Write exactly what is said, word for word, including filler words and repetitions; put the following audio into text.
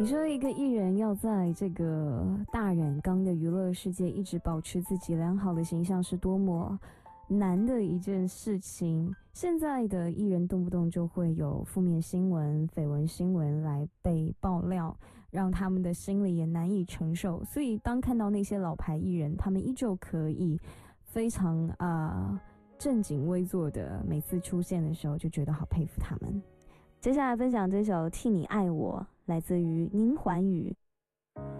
你说一个艺人要在这个大染缸的娱乐世界一直保持自己良好的形象是多么难的一件事情。现在的艺人动不动就会有负面新闻、绯闻新闻来被爆料，让他们的心里也难以承受。所以当看到那些老牌艺人，他们依旧可以非常啊、呃、正襟危坐的每次出现的时候，就觉得好佩服他们。接下来分享这首《替你爱我》，来自于宁桓宇。